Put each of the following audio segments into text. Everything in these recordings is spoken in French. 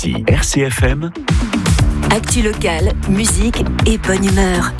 Boosty, RCFM. Actu locale, musique et bonne humeur.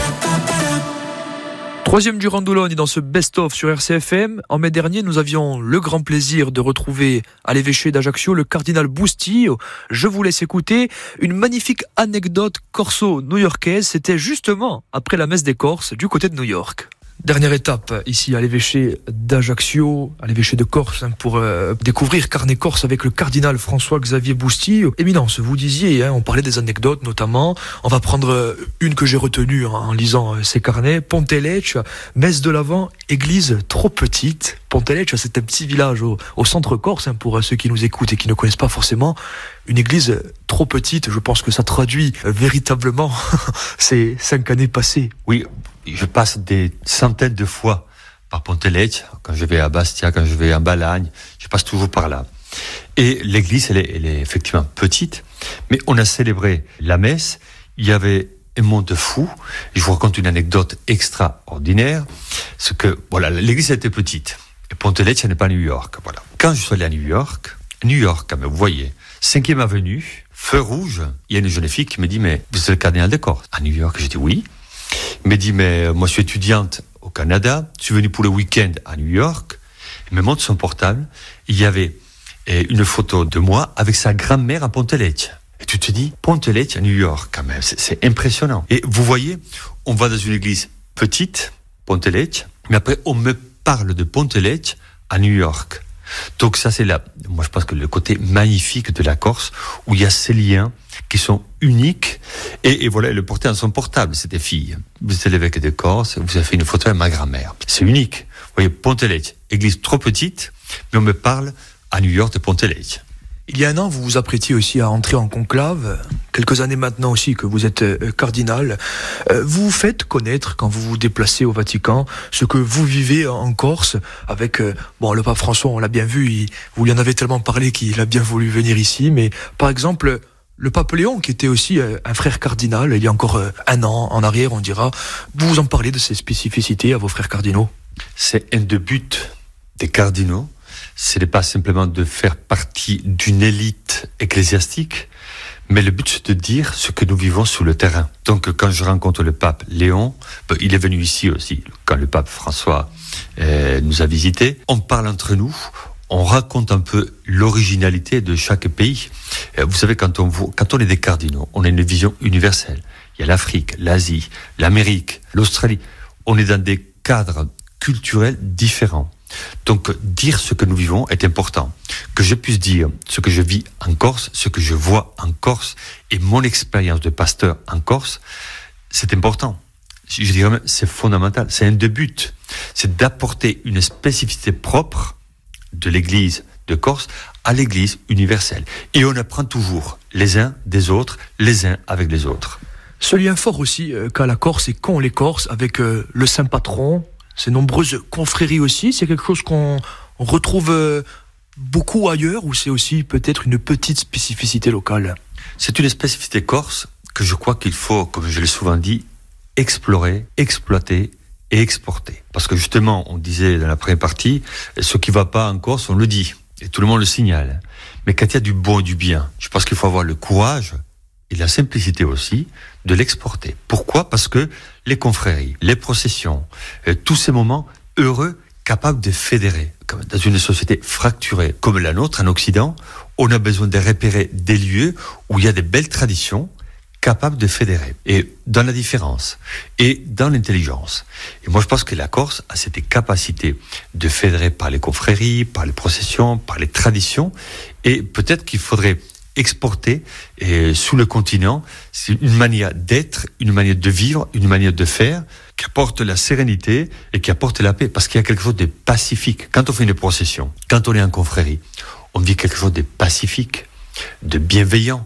Troisième du Randoulone dans ce best-of sur RCFM. En mai dernier, nous avions le grand plaisir de retrouver à l'évêché d'Ajaccio le cardinal Boosty. Je vous laisse écouter une magnifique anecdote corso-new-yorkaise. C'était justement après la messe des Corses du côté de New York. Dernière étape ici à l'évêché d'Ajaccio, à l'évêché de Corse, pour découvrir Carnet Corse avec le cardinal François-Xavier Boosty. Éminence, vous disiez, on parlait des anecdotes notamment. On va prendre une que j'ai retenue en lisant ces carnets. Pontelecce, messe de l'Avent, église trop petite. Pontelecce, c'est un petit village au centre Corse, pour ceux qui nous écoutent et qui ne connaissent pas forcément. Une église trop petite, je pense que ça traduit véritablement ces 5 années passées. Oui, je passe des centaines de fois par Pontelecce, quand je vais à Bastia, quand je vais à Balagne, je passe toujours par là. Et l'église, elle est effectivement petite, mais on a célébré la messe, il y avait un monde fou. Je vous raconte une anecdote extraordinaire, c'est que, voilà, l'église était petite, et Pontelecce n'est pas New York, voilà. Quand je suis allé à New York, vous voyez, 5e avenue, feu rouge, il y a une jeune fille qui me dit, mais vous êtes le cardinal de Corse? À New York, j'ai dit oui. Il me dit, mais moi je suis étudiante au Canada, je suis venu pour le week-end à New York. Il me montre son portable, il y avait une photo de moi avec sa grand-mère à Pontelecce. Et tu te dis, Pontelecce à New York, quand même, c'est impressionnant. Et vous voyez, on va dans une église petite, Pontelecce, mais après on me parle de Pontelecce à New York. Donc ça c'est moi je pense que le côté magnifique de la Corse, où il y a ces liens qui sont uniques, et voilà, elle le portait dans son portable, cette fille. Vous êtes l'évêque de Corse, vous avez fait une photo avec ma grand-mère. C'est unique. Vous voyez, Pontelecce, église trop petite, mais on me parle à New York de Pontelecce. Il y a un an, vous vous apprêtiez aussi à entrer en conclave. Quelques années maintenant aussi que vous êtes cardinal. Vous vous faites connaître quand vous vous déplacez au Vatican, ce que vous vivez en Corse avec, le pape François, on l'a bien vu, vous lui en avez tellement parlé qu'il a bien voulu venir ici. Mais par exemple, le pape Léon, qui était aussi un frère cardinal, il y a encore un an en arrière, on dira, vous en parlez de ces spécificités à vos frères cardinaux? C'est un des buts des cardinaux. Ce n'est pas simplement de faire partie d'une élite ecclésiastique, mais le but c'est de dire ce que nous vivons sur le terrain. Donc quand je rencontre le pape Léon, il est venu ici aussi, quand le pape François nous a visités, on parle entre nous, on raconte un peu l'originalité de chaque pays. Vous savez, quand on est des cardinaux, on a une vision universelle. Il y a l'Afrique, l'Asie, l'Amérique, l'Australie. On est dans des cadres culturels différents. Donc, dire ce que nous vivons est important. Que je puisse dire ce que je vis en Corse, ce que je vois en Corse, et mon expérience de pasteur en Corse, c'est important. Je dirais même, c'est fondamental. C'est un des buts. C'est d'apporter une spécificité propre de l'Église de Corse à l'Église universelle. Et on apprend toujours les uns des autres, les uns avec les autres. Ce lien fort aussi qu'a la Corse et qu'ont les Corses avec le Saint Patron, ces nombreuses confréries aussi, c'est quelque chose qu'on retrouve beaucoup ailleurs, ou c'est aussi peut-être une petite spécificité locale? C'est une spécificité corse que je crois qu'il faut, comme je l'ai souvent dit, explorer, exploiter et exporter. Parce que justement, on disait dans la première partie, ce qui ne va pas en Corse, on le dit, et tout le monde le signale. Mais quand il y a du bon et du bien, je pense qu'il faut avoir le courage et la simplicité aussi de l'exporter. Pourquoi? Parce que les confréries, les processions, tous ces moments heureux, capables de fédérer. Comme dans une société fracturée comme la nôtre en Occident, on a besoin de repérer des lieux où il y a des belles traditions capables de fédérer. Et dans la différence et dans l'intelligence. Et moi je pense que la Corse a cette capacité de fédérer par les confréries, par les processions, par les traditions. Et peut-être qu'il faudrait exporter sous le continent, c'est une manière d'être, une manière de vivre, une manière de faire qui apporte la sérénité et qui apporte la paix, parce qu'il y a quelque chose de pacifique. Quand on fait une procession, quand on est en confrérie, on vit quelque chose de pacifique, de bienveillant.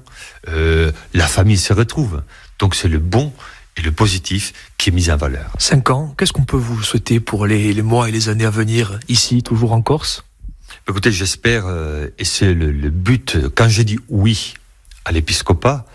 La famille se retrouve. Donc c'est le bon et le positif qui est mis en valeur. 5 ans, qu'est-ce qu'on peut vous souhaiter pour les mois et les années à venir, ici, toujours en Corse? Écoutez, j'espère, et c'est le but, quand j'ai dit oui à l'épiscopat,